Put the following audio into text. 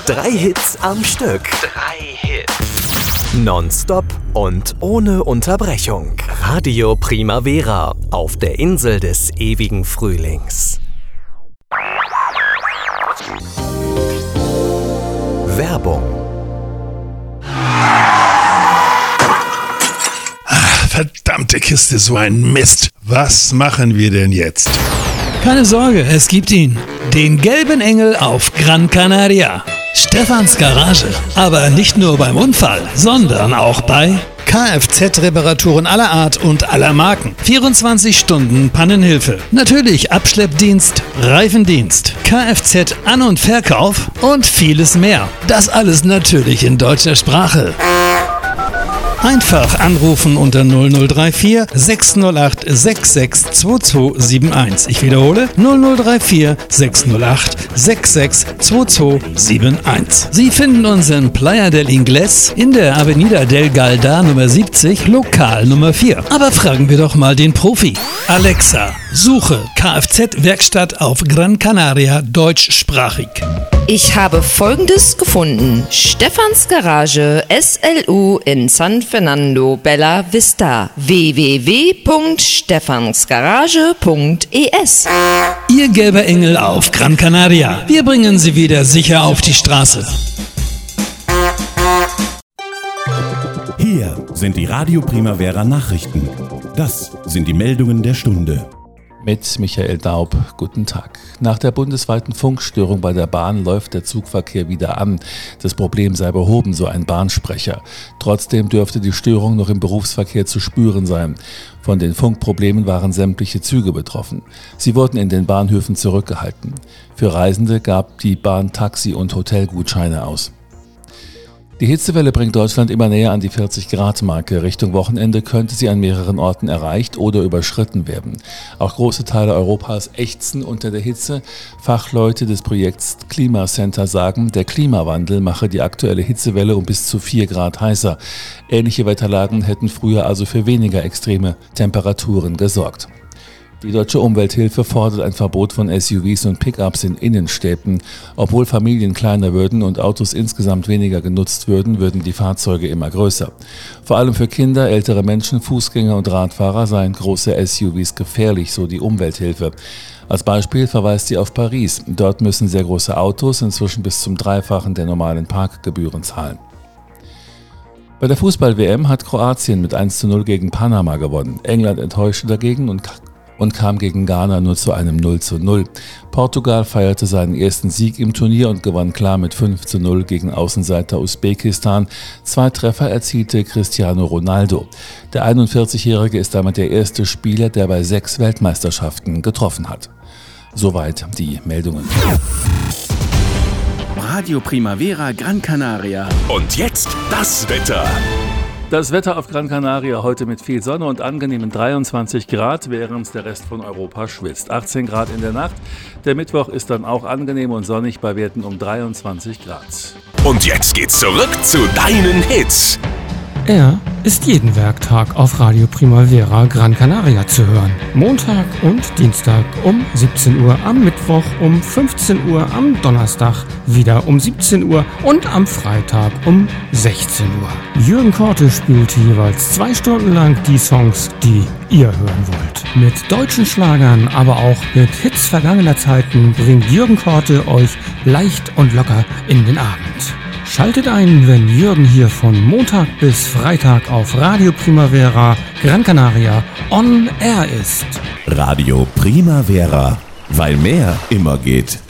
3 Hits am Stück. 3 Hits. Nonstop und ohne Unterbrechung. Radio Primavera auf der Insel des ewigen Frühlings. Werbung. Verdammte Kiste, so ein Mist. Was machen wir denn jetzt? Keine Sorge, es gibt ihn. Den gelben Engel auf Gran Canaria. Stefans Garage. Aber nicht nur beim Unfall, sondern auch bei Kfz-Reparaturen aller Art und aller Marken. 24 Stunden Pannenhilfe. Natürlich Abschleppdienst, Reifendienst, Kfz-An- und Verkauf und vieles mehr. Das alles natürlich in deutscher Sprache. Einfach anrufen unter 0034 608 662271. Ich wiederhole 0034 608 662271. Sie finden uns in Playa del Ingles in der Avenida del Galda Nummer 70, Lokal Nummer 4. Aber fragen wir doch mal den Profi. Alexa, suche Kfz-Werkstatt auf Gran Canaria deutschsprachig. Ich habe Folgendes gefunden. Stefans Garage SLU in San Fernando Bella Vista. www.stefansgarage.es. Ihr gelber Engel auf Gran Canaria. Wir bringen Sie wieder sicher auf die Straße. Hier sind die Radio Primavera Nachrichten. Das sind die Meldungen der Stunde. Mit Michael Daub, guten Tag. Nach der bundesweiten Funkstörung bei der Bahn läuft der Zugverkehr wieder an. Das Problem sei behoben, so ein Bahnsprecher. Trotzdem dürfte die Störung noch im Berufsverkehr zu spüren sein. Von den Funkproblemen waren sämtliche Züge betroffen. Sie wurden in den Bahnhöfen zurückgehalten. Für Reisende gab die Bahn Taxi- und Hotelgutscheine aus. Die Hitzewelle bringt Deutschland immer näher an die 40-Grad-Marke. Richtung Wochenende könnte sie an mehreren Orten erreicht oder überschritten werden. Auch große Teile Europas ächzen unter der Hitze. Fachleute des Projekts Klimacenter sagen, der Klimawandel mache die aktuelle Hitzewelle um bis zu 4 Grad heißer. Ähnliche Wetterlagen hätten früher also für weniger extreme Temperaturen gesorgt. Die Deutsche Umwelthilfe fordert ein Verbot von SUVs und Pickups in Innenstädten. Obwohl Familien kleiner würden und Autos insgesamt weniger genutzt würden, würden die Fahrzeuge immer größer. Vor allem für Kinder, ältere Menschen, Fußgänger und Radfahrer seien große SUVs gefährlich, so die Umwelthilfe. Als Beispiel verweist sie auf Paris. Dort müssen sehr große Autos inzwischen bis zum Dreifachen der normalen Parkgebühren zahlen. Bei der Fußball-WM hat Kroatien mit 1:0 gegen Panama gewonnen. England enttäuschte dagegen und kam gegen Ghana nur zu einem 0:0. Portugal feierte seinen ersten Sieg im Turnier und gewann klar mit 5:0 gegen Außenseiter Usbekistan. 2 Treffer erzielte Cristiano Ronaldo. Der 41-Jährige ist damit der erste Spieler, der bei 6 Weltmeisterschaften getroffen hat. Soweit die Meldungen. Radio Primavera Gran Canaria. Und jetzt das Wetter. Das Wetter auf Gran Canaria heute mit viel Sonne und angenehmen 23 Grad, während der Rest von Europa schwitzt. 18 Grad in der Nacht. Der Mittwoch ist dann auch angenehm und sonnig bei Werten um 23 Grad. Und jetzt geht's zurück zu deinen Hits. Er ist jeden Werktag auf Radio Primavera Gran Canaria zu hören. Montag und Dienstag um 17 Uhr, am Mittwoch um 15 Uhr, am Donnerstag wieder um 17 Uhr und am Freitag um 16 Uhr. Jürgen Korte spielt jeweils 2 Stunden lang die Songs, die ihr hören wollt. Mit deutschen Schlagern, aber auch mit Hits vergangener Zeiten bringt Jürgen Korte euch leicht und locker in den Abend. Schaltet ein, wenn Jürgen hier von Montag bis Freitag auf Radio Primavera Gran Canaria on Air ist. Radio Primavera, weil mehr immer geht.